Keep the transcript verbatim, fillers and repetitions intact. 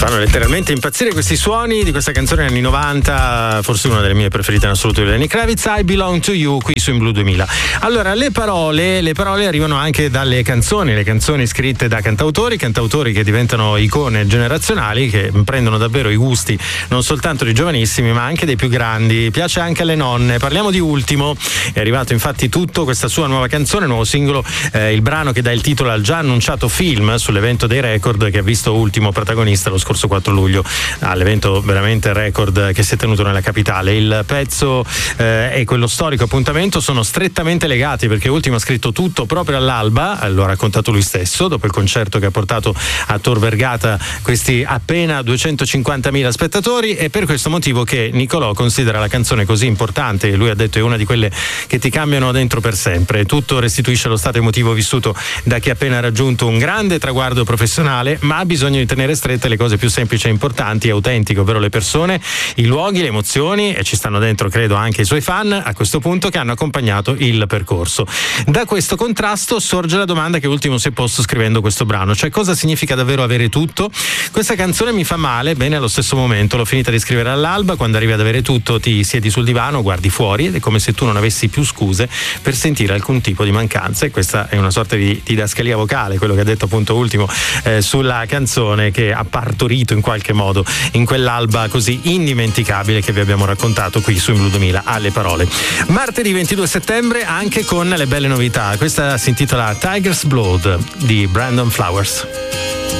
Fanno letteralmente impazzire questi suoni di questa canzone anni novanta, forse una delle mie preferite in assoluto di Lenny Kravitz, I Belong to You, qui su In Blue duemila. Allora, le parole, le parole arrivano anche dalle canzoni, le canzoni scritte da cantautori, cantautori che diventano icone generazionali, che prendono davvero i gusti non soltanto dei giovanissimi ma anche dei più grandi. Piace anche alle nonne. Parliamo di Ultimo, è arrivato infatti tutto, questa sua nuova canzone, nuovo singolo, eh, il brano che dà il titolo al già annunciato film sull'evento dei record che ha visto Ultimo protagonista lo scorso quattro luglio all'evento veramente record che si è tenuto nella capitale. Il pezzo eh, e quello storico appuntamento sono strettamente legati, perché Ultimo ha scritto tutto proprio all'alba, lo ha raccontato lui stesso dopo il concerto che ha portato a Tor Vergata questi appena duecentocinquantamila spettatori, e per questo motivo che Nicolò considera la canzone così importante, e lui ha detto è una di quelle che ti cambiano dentro per sempre. Tutto restituisce lo stato emotivo vissuto da chi ha appena raggiunto un grande traguardo professionale, ma ha bisogno di tenere strette le cose più semplici e importanti e autentiche, ovvero le persone, i luoghi, le emozioni, e ci stanno dentro credo anche i suoi fan a questo punto che hanno accompagnato il percorso. Da questo contrasto sorge la domanda che Ultimo si è posto scrivendo questo brano, cioè cosa significa davvero avere tutto? Questa canzone mi fa male, bene allo stesso momento, l'ho finita di scrivere all'alba, quando arrivi ad avere tutto ti siedi sul divano, guardi fuori ed è come se tu non avessi più scuse per sentire alcun tipo di mancanza, e questa è una sorta di didascalia vocale, quello che ha detto appunto Ultimo eh, sulla canzone che ha partorito in qualche modo in quell'alba così indimenticabile che vi abbiamo raccontato qui su In Blue duemila alle parole. Martedì ventidue settembre anche con le belle novità, questa si intitola Tiger's Blood di Brandon Flowers.